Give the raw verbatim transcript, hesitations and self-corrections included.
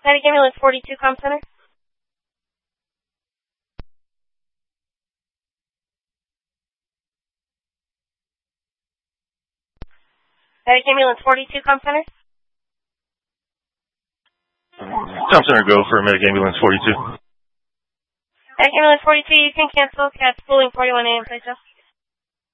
Medic Ambulance forty-two, Com Center. Medic Ambulance forty-two, Com Center. Com Center, go for Medic Ambulance forty-two. Medic Ambulance forty-two, you can cancel. Cat's pulling forty-one A M, please, Joe.